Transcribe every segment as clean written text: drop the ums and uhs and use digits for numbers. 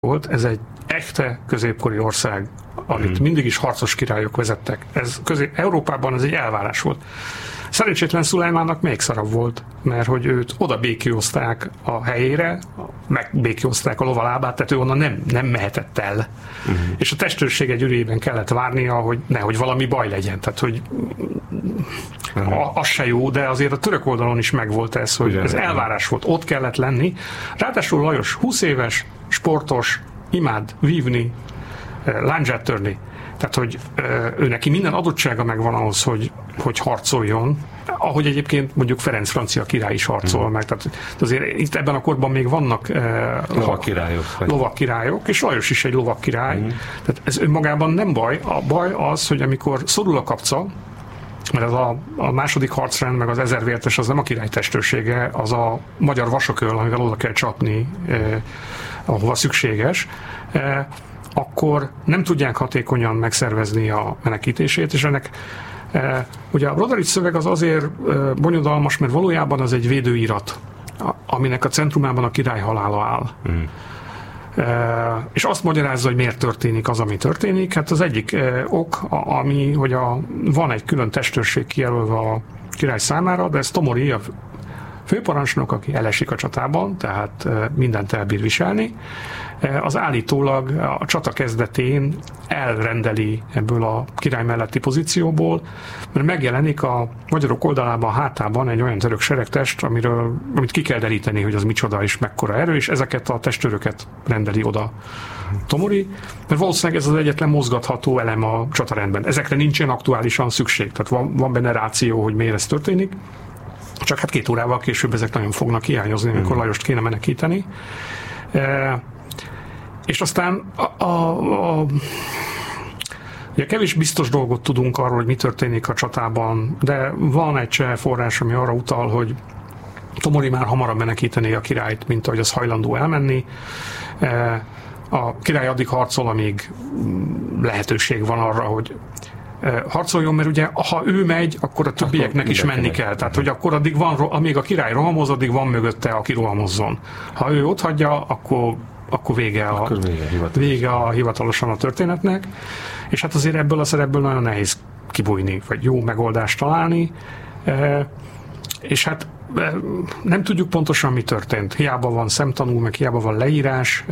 volt, ez egy echte középkori ország, amit mindig is harcos királyok vezettek. Európában ez egy elvárás volt. Szerencsétlen Szulajmánnak még szarabb volt, mert hogy őt oda békjózták a helyére, megbékjózták a lovalábát, tehát ő onnan nem mehetett el. És a testőrség egy ürében kellett várnia, hogy nehogy valami baj legyen. Tehát, hogy az se jó, de azért a török oldalon is megvolt ez, hogy ez elvárás volt, ott kellett lenni. Ráadásul Lajos 20 éves, sportos, imád vívni, lándzsát törni. Tehát, hogy ő neki minden adottsága megvan ahhoz, hogy harcoljon, ahogy egyébként mondjuk Ferenc francia király is harcol meg. Tehát azért itt ebben a korban még vannak lovakkirályok, és Lajos is egy lovakkirály. Tehát ez önmagában nem baj. A baj az, hogy amikor szorul a kapca, mert ez a második harcrend, meg az 1000 vértes, az nem a király testőrsége, az a magyar vasököl, amivel oda kell csapni, ahova szükséges, akkor nem tudják hatékonyan megszervezni a menekítését, és ennek ugye a Roderick szöveg az azért bonyodalmas, mert valójában az egy védőirat, aminek a centrumában a király halála áll. És azt magyarázza, hogy miért történik az, ami történik. Hát az egyik ok, ami, hogy van egy külön testőrség kijelölve a király számára, de ez Tomori, a főparancsnok, aki elesik a csatában, tehát mindent elbír viselni, az állítólag a csata kezdetén elrendeli ebből a király melletti pozícióból, mert megjelenik a magyarok oldalában, a hátában egy olyan török seregtest, amit ki kell deríteni, hogy az micsoda és mekkora erő, és ezeket a testőröket rendeli oda Tomori, mert valószínűleg ez az egyetlen mozgatható elem a csatarendben. Ezekre nincsen aktuálisan szükség, tehát van benne ráció, hogy miért ez történik. Csak hát 2 órával később ezek nagyon fognak hiányozni, amikor Lajost kéne menekíteni. És aztán ugye kevés biztos dolgot tudunk arról, hogy mi történik a csatában, de van egy cseh forrás, ami arra utal, hogy Tomori már hamarabb menekítené a királyt, mint ahogy az hajlandó elmenni. A király addig harcol, amíg lehetőség van arra, hogy harcoljon, mert ugye ha ő megy, akkor a többieknek is menni kell. Tehát, hogy akkor addig van, amíg a király rohamoz, addig van mögötte, aki rohamozzon. Ha ő ott hagyja, akkor vége hivatalosan a történetnek. És hát azért ebből a szerepből nagyon nehéz kibújni, vagy jó megoldást találni. És hát nem tudjuk pontosan, mi történt. Hiába van szemtanú, meg hiába van leírás.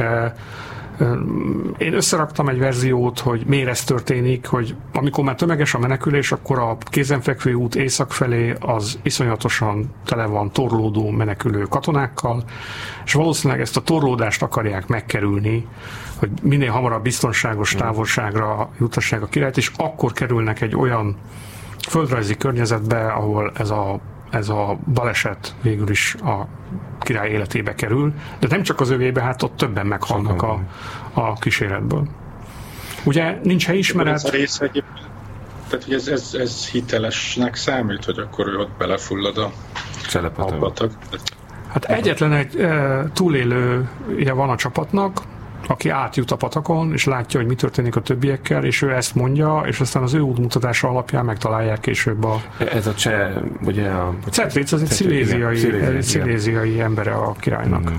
Én összeraktam egy verziót, hogy miért ez történik, hogy amikor már tömeges a menekülés, akkor a kézenfekvő út észak felé az iszonyatosan tele van torlódó menekülő katonákkal, és valószínűleg ezt a torlódást akarják megkerülni, hogy minél hamarabb biztonságos távolságra jutassák a királyt, és akkor kerülnek egy olyan földrajzi környezetbe, ahol ez a baleset végül is a király életébe kerül, de nem csak az övébe, hát ott többen meghalnak a kíséretből. Ugye nincs helyismeret. Ez a rész egyébként, tehát hogy ez hitelesnek számít, hogy akkor ő ott belefullad a patak? Hát egyetlen egy túlélője van a csapatnak, aki átjut a patakon, és látja, hogy mi történik a többiekkel, és ő ezt mondja, és aztán az ő útmutatása alapján megtalálják később Ez a cseh, ugye a... Cetric az egy sziléziai embere a királynak.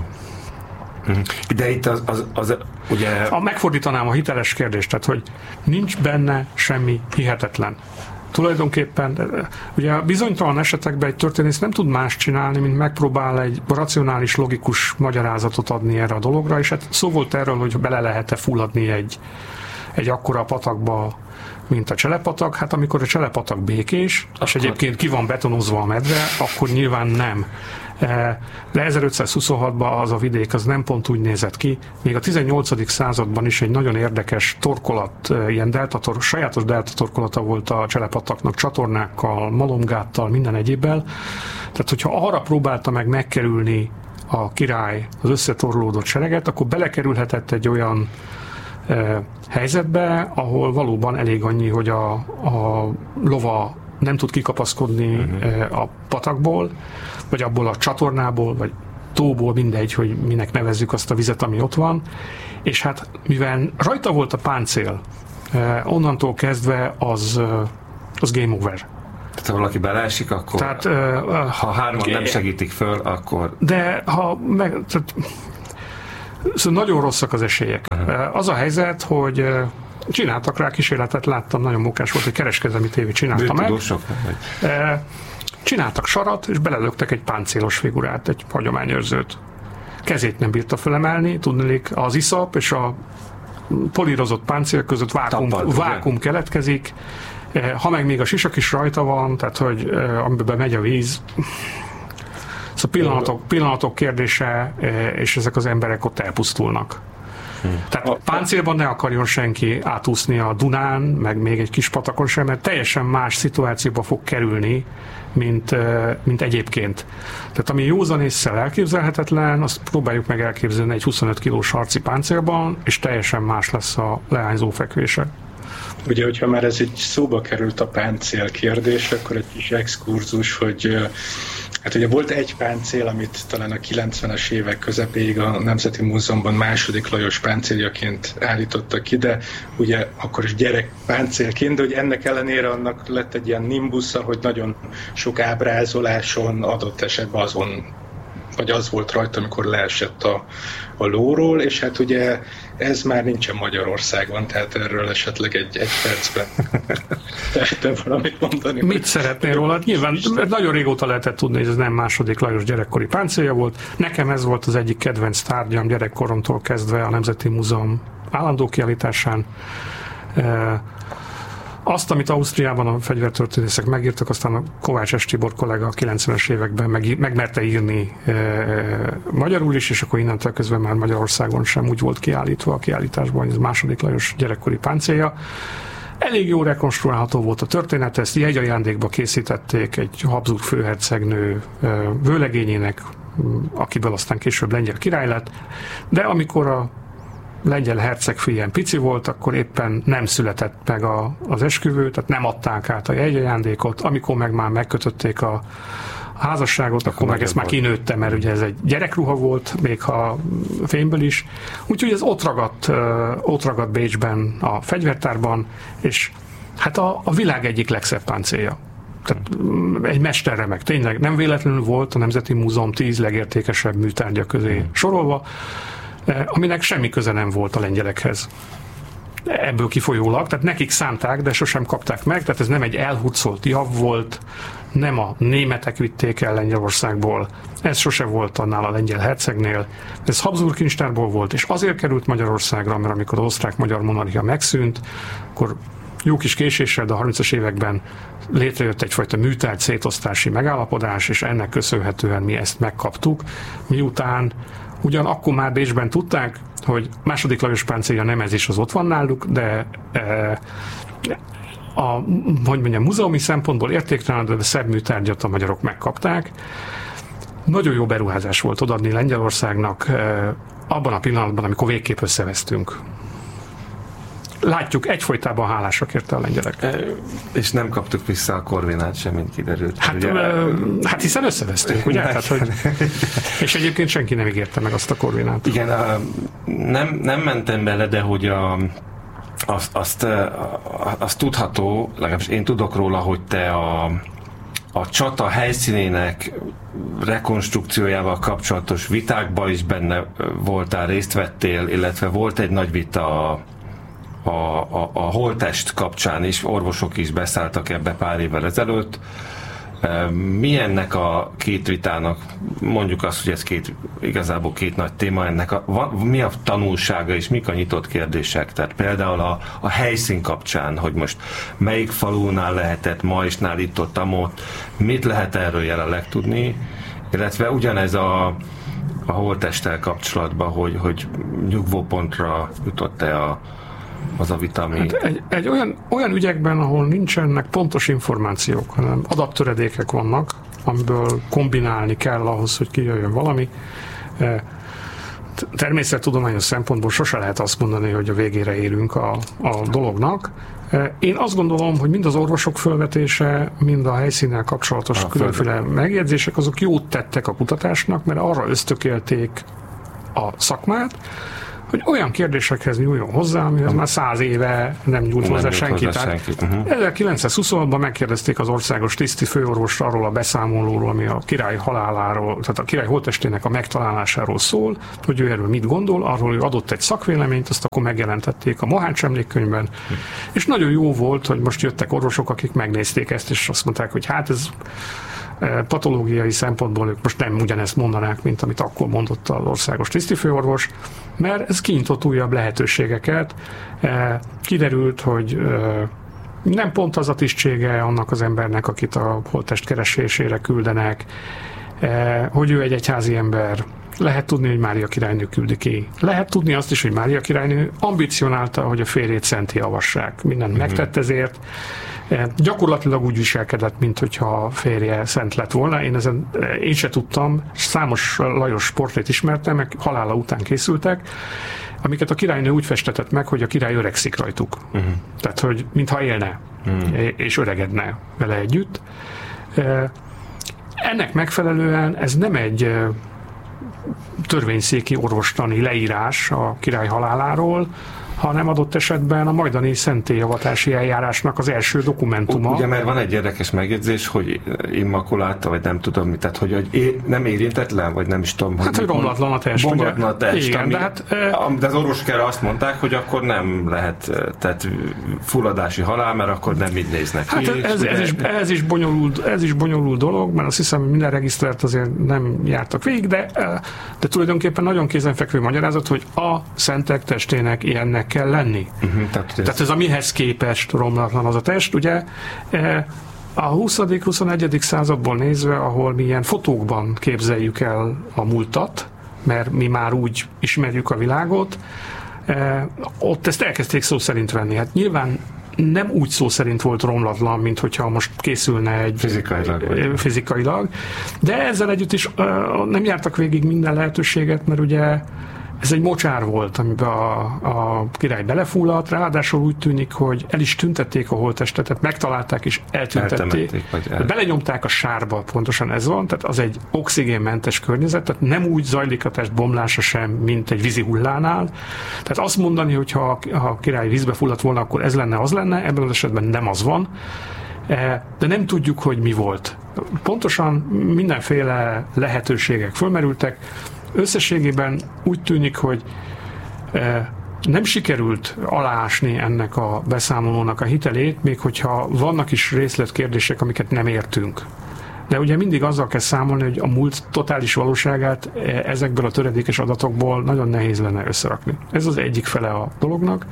De itt az ugye... Megfordítanám a hiteles kérdést, tehát, hogy nincs benne semmi hihetetlen. Tulajdonképpen, ugye a bizonytalan esetekben egy történész nem tud más csinálni, mint megpróbál egy racionális, logikus magyarázatot adni erre a dologra, és hát szó volt erről, hogy bele lehet-e fulladni egy akkora patakba, mint a Cselepatak. Hát amikor a Cselepatak békés, és egyébként ki van betonozva a medve, akkor nyilván nem. De 1526-ban az a vidék az nem pont úgy nézett ki. Még a 18. században is egy nagyon érdekes torkolat, ilyen sajátos deltatorkolata volt a Cselepataknak, csatornákkal, malomgáttal, minden egyébbel. Tehát, hogyha arra próbálta meg megkerülni a király az összetorlódott sereget, akkor belekerülhetett egy olyan helyzetbe, ahol valóban elég annyi, hogy a lova nem tud kikapaszkodni a patakból, vagy abból a csatornából, vagy tóból, mindegy, hogy minek nevezzük azt a vizet, ami ott van. És hát mivel rajta volt a páncél, onnantól kezdve az game over. Tehát ha valaki beleesik, akkor tehát, ha hárman nem segítik föl, akkor... De ha Szóval nagyon rosszak az esélyek. Az a helyzet, hogy csináltak rá kísérletet, láttam, nagyon mókás volt, hogy kereskedelmi tévé csinálta meg. Csináltak sarat, és belelöktek egy páncélos figurát, egy hagyományőrzőt. Kezét nem bírta felemelni, tudniillik, az iszap és a polírozott páncél között vákum keletkezik, ha meg még a sisak is rajta van, tehát hogy amiben megy a víz. Szóval pillanatok kérdése, és ezek az emberek ott elpusztulnak. Tehát páncélban ne akarjon senki átúszni a Dunán, meg még egy kis patakon sem, mert teljesen más szituációba fog kerülni, mint egyébként. Tehát ami józan ésszel elképzelhetetlen, azt próbáljuk meg elképzelni egy 25 kilós harci páncélban, és teljesen más lesz a leányzó fekvése. Ugye, hogyha már ez egy szóba került a páncél kérdés, akkor egy kis exkurzus, hogy hát ugye volt egy páncél, amit talán a 90-es évek közepéig a Nemzeti Múzeumban II. Lajos páncéljaként állítottak ki, de ugye akkor is gyerek páncélként, de hogy ennek ellenére annak lett egy ilyen nimbusza, hogy nagyon sok ábrázoláson adott esetben az volt rajta, amikor leesett a lóról, és hát ugye ez már nincsen Magyarországon, tehát erről esetleg egy percben tehetem valamit mondani. Mit szeretnél róla? Nyilván nagyon régóta lehetett tudni, hogy ez nem II. Lajos gyerekkori páncélja volt. Nekem ez volt az egyik kedvenc tárgyam gyerekkoromtól kezdve a Nemzeti Múzeum állandó kiállításán. Azt, amit Ausztriában a fegyvertörténészek megírtak, aztán a Kovács S. Tibor kollega a 90-es években megmerte írni magyarul is, és akkor innentől kezdve már Magyarországon sem úgy volt kiállítva a kiállításban, hogy ez II. Lajos gyerekkori páncélja. Elég jó rekonstruálható volt a történet, ezt jegyajándékba készítették egy Habsburg főhercegnő vőlegényének, akiből aztán később lengyel király lett, de amikor a lengyel hercegfi ilyen pici volt, akkor éppen nem született meg az esküvő, tehát nem adták át a jegyajándékot. Amikor meg már megkötötték a házasságot, akkor meg ezt már kinőtte, mert ugye ez egy gyerekruha volt, még ha fényből is. Úgyhogy ez ott ragadt Bécsben a fegyvertárban, és hát a világ egyik legszebb páncélja. Tehát egy mesterremek. Tényleg nem véletlenül volt a Nemzeti Múzeum 10 legértékesebb műtárgya közé sorolva, aminek semmi köze nem volt a lengyelekhez. Ebből kifolyólag, tehát nekik szánták, de sosem kapták meg, tehát ez nem egy elhurcolt jav volt, nem a németek vitték el Lengyelországból, ez sose volt annál a lengyel hercegnél, ez Habsburg kincstárból volt, és azért került Magyarországra, mert amikor az osztrák-magyar monarchia megszűnt, akkor jó kis késéssel, de a 30-as években létrejött egyfajta műtárgy szétosztási megállapodás, és ennek köszönhetően mi ezt megkaptuk, miután ugyan akkor már Bécsben tudták, hogy II. Lajos páncélja nem ez is az ott van náluk, de múzeumi szempontból értéktelen, de szebb műtárgyat a magyarok megkapták. Nagyon jó beruházás volt odaadni Lengyelországnak abban a pillanatban, amikor végképp összevesztünk. Látjuk, egyfolytában hálásak érte a lengyelek. És nem kaptuk vissza a Korvinát sem, mint kiderült. Hát hiszen összevesztünk, ugye? Tehát, és egyébként senki nem ígérte meg azt a Korvinát. Igen, nem mentem bele, de hogy azt tudható, legalábbis én tudok róla, hogy te a csata helyszínének rekonstrukciójával kapcsolatos vitákban is benne voltál, részt vettél, illetve volt egy nagy vita a holttest kapcsán is, orvosok is beszálltak ebbe pár évvel ezelőtt. Mi ennek a két vitának, mondjuk azt, hogy ez igazából két nagy téma, mi a tanulsága és mik a nyitott kérdések? Tehát például a helyszín kapcsán, hogy most melyik falunál lehetett ma és állítottam ott, mit lehet erről jelenleg tudni, illetve ugyanez a holttesttel kapcsolatban, hogy nyugvópontra jutott-e az a vita, ami... Hát egy olyan ügyekben, ahol nincsenek pontos információk, hanem adattöredékek vannak, amiből kombinálni kell ahhoz, hogy kijöjjön valami. Természettudományos szempontból sose lehet azt mondani, hogy a végére érünk a dolognak. Én azt gondolom, hogy mind az orvosok fölvetése, mind a helyszínnel kapcsolatos különféle megjegyzések, azok jót tettek a kutatásnak, mert arra ösztökélték a szakmát, hogy olyan kérdésekhez nyúljon hozzá, amihez már 100 éve nem nyúlt hozzá senki. 1926-ban megkérdezték az országos tiszti főorvost arról a beszámolóról, ami a király haláláról, tehát a király holttestének a megtalálásáról szól, hogy ő erről mit gondol, arról ő adott egy szakvéleményt, azt akkor megjelentették a Mohács emlékkönyvben, és nagyon jó volt, hogy most jöttek orvosok, akik megnézték ezt, és azt mondták, hogy hát ez patológiai szempontból ők most nem ugyanezt mondanák, mint amit akkor mondott az országos tisztifőorvos, mert ez kinyitott újabb lehetőségeket. Kiderült, hogy nem pont az a tisztsége annak az embernek, akit a holttest keresésére küldenek, hogy ő egy egyházi ember. Lehet tudni, hogy Mária királynő küldi ki. Lehet tudni azt is, hogy Mária királynő ambicionálta, hogy a férjét szenté avassák. Mindent megtett ezért. Gyakorlatilag úgy viselkedett, mint hogyha a férje szent lett volna. Én se tudtam, számos Lajos portrét ismertem, meg halála után készültek, amiket a királynő úgy festetett meg, hogy a király öregszik rajtuk. Tehát, hogy mintha élne, és öregedne vele együtt. Ennek megfelelően ez nem egy törvényszéki orvostani leírás a király haláláról, hanem adott esetben a majdani szentélyavatási eljárásnak az első dokumentuma. Ugye, mert van egy érdekes megjegyzés, hogy immakuláta, vagy nem tudom mi, tehát hogy nem érintetlen, vagy nem is tudom. Hát, hogy romlatlan a test. Bomlatlan a test. Igen, ami, de az orvoskára azt mondták, hogy akkor nem lehet, tehát fulladási halál, mert akkor nem így néznek ki. Hát ez is bonyolult dolog, mert azt hiszem, minden regisztrált azért nem jártak végig, de tulajdonképpen nagyon kézenfekvő magyarázat, hogy a szentek testének ilyennek kell lenni. Tehát ez a mihez képest romlatlan az a test, ugye a 20.-21. századból nézve, ahol mi ilyen fotókban képzeljük el a múltat, mert mi már úgy ismerjük a világot, ott ezt elkezdték szó szerint venni. Hát nyilván nem úgy szó szerint volt romlatlan, mint hogyha most készülne egy fizikailag. De ezzel együtt is nem jártak végig minden lehetőséget, mert ugye ez egy mocsár volt, amiben a király belefulladt, ráadásul úgy tűnik, hogy el is tüntették a holttestet, tehát megtalálták és eltüntették. Belenyomták a sárba, pontosan ez van, tehát az egy oxigénmentes környezet, tehát nem úgy zajlik a test bomlása sem, mint egy vízi hullánál. Tehát azt mondani, hogy ha a király vízbe fulladt volna, akkor ez lenne, az lenne, ebben az esetben nem az van. De nem tudjuk, hogy mi volt. Pontosan mindenféle lehetőségek fölmerültek. Összességében úgy tűnik, hogy nem sikerült aláásni ennek a beszámolónak a hitelét, még hogyha vannak is részletkérdések, amiket nem értünk. De ugye mindig azzal kell számolni, hogy a múlt totális valóságát ezekből a töredékes adatokból nagyon nehéz lenne összerakni. Ez az egyik fele a dolognak.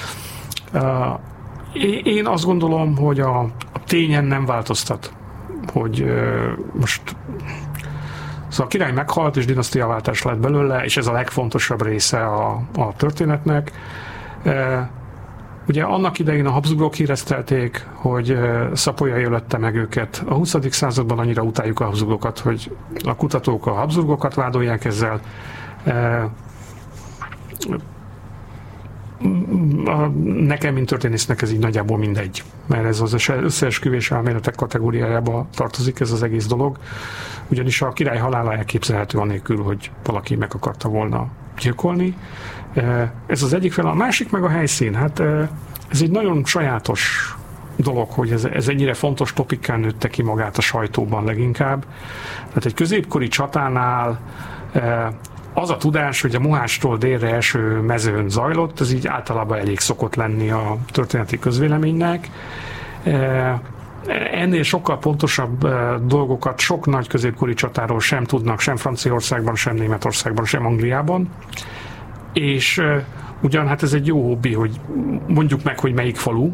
Én azt gondolom, hogy a tényen nem változtat, hogy most szóval a király meghalt, és dinasztiaváltás lett belőle, és ez a legfontosabb része a történetnek. Ugye annak idején a Habsburgok híresztelték, hogy Szapolyai ölette meg őket. A 20. században annyira utáljuk a Habsburgokat, hogy a kutatók a Habsburgokat vádolják ezzel. Nekem, mint történésznek ez így nagyjából mindegy, mert ez az összeesküvés elméletek kategóriájába tartozik ez az egész dolog, ugyanis a király halála elképzelhető anélkül, hogy valaki meg akarta volna gyilkolni. Ez az egyik fel, a másik meg a helyszín. Hát ez egy nagyon sajátos dolog, hogy ez ennyire fontos topikán nőtte ki magát a sajtóban leginkább. Tehát egy középkori csatánál az a tudás, hogy a Mohácstól délre eső mezőn zajlott, ez így általában elég szokott lenni a történeti közvéleménynek. Ennél sokkal pontosabb dolgokat sok nagy középkori csatáról sem tudnak, sem Franciaországban, sem Németországban, sem Angliában. És ugyan hát ez egy jó hobbi, hogy mondjuk meg, hogy melyik falu,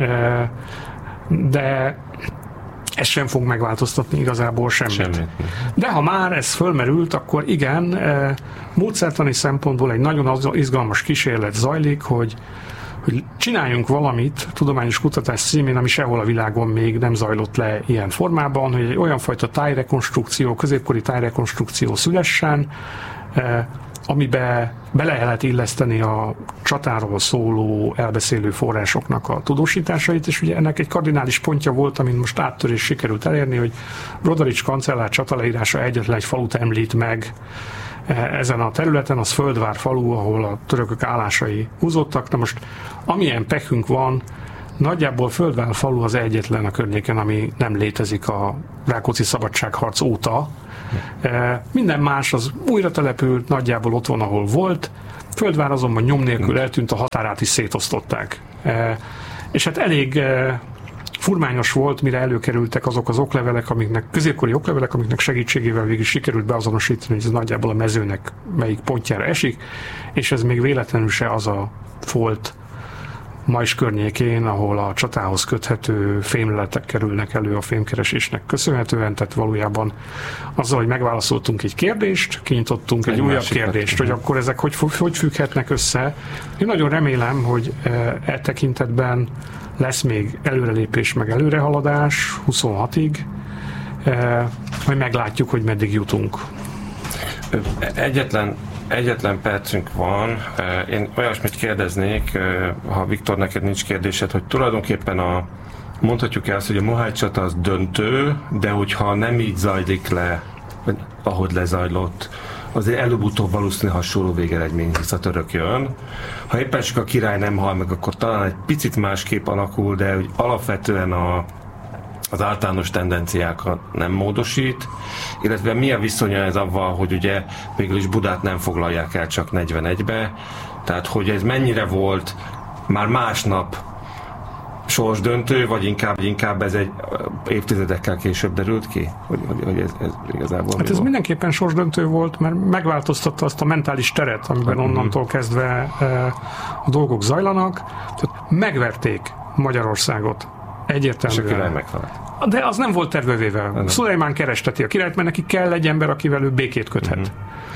de ez sem fog megváltoztatni igazából semmit. De ha már ez fölmerült, akkor igen, módszertani szempontból egy nagyon izgalmas kísérlet zajlik, hogy csináljunk valamit tudományos kutatás címén, ami sehol a világon még nem zajlott le ilyen formában, hogy egy olyan fajta tájrekonstrukció, középkori tájrekonstrukció szülessen, amiben bele lehet illeszteni a csatáról szóló elbeszélő forrásoknak a tudósításait, és ugye ennek egy kardinális pontja volt, amin most áttörés sikerült elérni, hogy Roderick kancellár csataleírása egyetlen egy falut említ meg, ezen a területen, az Földvár falu, ahol a törökök állásai húzottak. Na most, amilyen pekünk van, nagyjából Földvár falu az egyetlen a környéken, ami nem létezik a Rákóczi szabadságharc óta. Minden más az újra települt, nagyjából ott van, ahol volt. Földvár azonban nyom nélkül eltűnt, a határát is szétosztották. És hát elég furmányos volt, mire előkerültek azok az oklevelek, középkori oklevelek, amiknek segítségével végig sikerült beazonosítani, hogy ez nagyjából a mezőnek melyik pontjára esik, és ez még véletlenül se az a folt Majs környékén, ahol a csatához köthető fémleletek kerülnek elő a fémkeresésnek köszönhetően, tehát valójában azzal, hogy megválaszoltunk egy kérdést, kinyitottunk egy újabb kérdést, hogy akkor ezek hogy függhetnek össze. Én nagyon remélem, hogy e tekintetben lesz még előrelépés, meg előrehaladás 26-ig, majd meglátjuk, hogy meddig jutunk. Egyetlen percünk van. Én olyasmit kérdeznék, ha Viktor, neked nincs kérdésed, hogy tulajdonképpen mondhatjuk el azt, hogy a Mohály csata az döntő, de hogyha nem így zajlik le, vagy ahogy lezajlott, azért előbb-utóbb valószínűleg hasonló végeredmény, hisz a török jön. Ha éppen csak a király nem hal meg, akkor talán egy picit másképp alakul, de hogy alapvetően az általános tendenciákat nem módosít, illetve mi a viszonya ez avval, hogy ugye végül is Budát nem foglalják el csak 41-be, tehát hogy ez mennyire volt már másnap sorsdöntő, vagy inkább ez egy évtizedekkel később derült ki? Hogy ez igazából hát ez mindenképpen sorsdöntő volt, mert megváltoztatta azt a mentális teret, amiben onnantól kezdve a dolgok zajlanak. Tehát megverték Magyarországot. Egyértelműen. És a király megfelelt. De az nem volt tervevével. Szulejmán keresteti a királyt, mert neki kell egy ember, akivel ő békét köthet.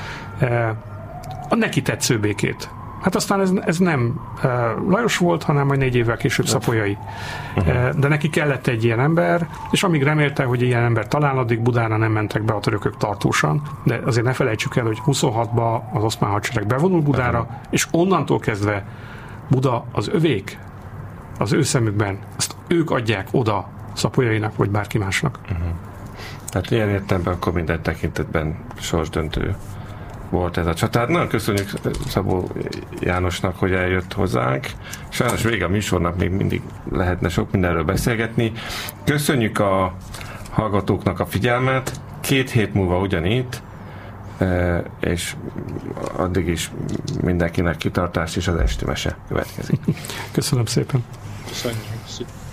A neki tetsző békét. Hát aztán ez nem Lajos volt, hanem majd 4 évvel később Szapolyai. De neki kellett egy ilyen ember, és amíg remélte, hogy ilyen ember talán, addig Budára nem mentek be a törökök tartósan, de azért ne felejtsük el, hogy 26-ban az oszmán hadsereg bevonul Budára, és onnantól kezdve Buda az övék, az ő szemükben, ezt ők adják oda Szapolyainak, vagy bárki másnak. Tehát ilyen értelemben akkor minden tekintetben sorsdöntő volt ez a csatát. Nagyon köszönjük Szabó Jánosnak, hogy eljött hozzánk. Sajnos vége a műsornak, még mindig lehetne sok mindenről beszélgetni. Köszönjük a hallgatóknak a figyelmet. 2 hét múlva ugyanitt, és addig is mindenkinek kitartást, és az esti mese következik. Köszönöm szépen. Köszönjük.